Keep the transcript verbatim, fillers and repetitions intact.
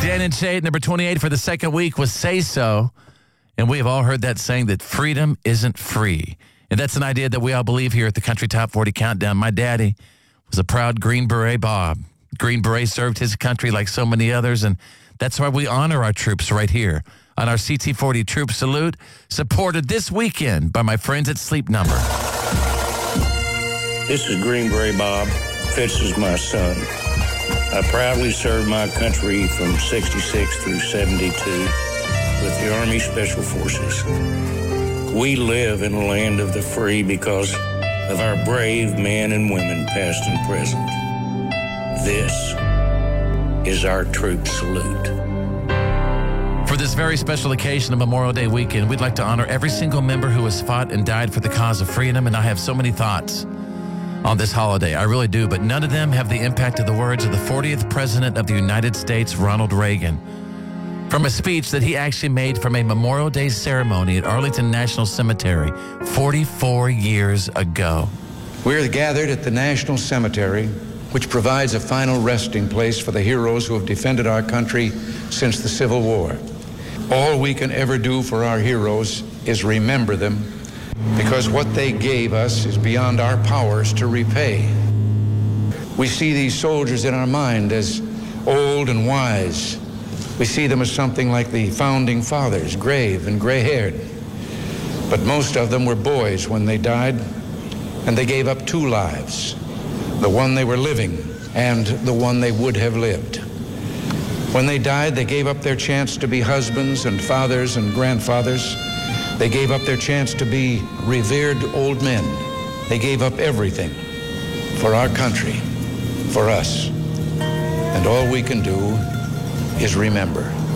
Dan and Shay, number twenty-eight for the second week was Say So. And we have all heard that saying that freedom isn't free. And that's an idea that we all believe here at the Country Top forty Countdown. My daddy was a proud Green Beret Bob. Green Beret served his country like so many others, and that's why we honor our troops right here on our C T forty Troop Salute, supported this weekend by my friends at Sleep Number. This is Green Beret Bob. Fitz is my son. I proudly served my country from sixty-six through seventy-two with the Army Special Forces. We live in a land of the free because of our brave men and women, past and present. This is our troop salute. For this very special occasion of Memorial Day weekend, we'd like to honor every single member who has fought and died for the cause of freedom, and I have so many thoughts on this holiday. I really do, but none of them have the impact of the words of the fortieth President of the United States, Ronald Reagan, from a speech that he actually made from a Memorial Day ceremony at Arlington National Cemetery forty-four years ago. We're gathered at the National Cemetery, which provides a final resting place for the heroes who have defended our country since the Civil War. All we can ever do for our heroes is remember them, because what they gave us is beyond our powers to repay. We see these soldiers in our mind as old and wise. We see them as something like the founding fathers, grave and gray-haired. But most of them were boys when they died, and they gave up two lives, the one they were living and the one they would have lived. When they died, they gave up their chance to be husbands and fathers and grandfathers. They gave up their chance to be revered old men. They gave up everything for our country, for us. And all we can do is remember.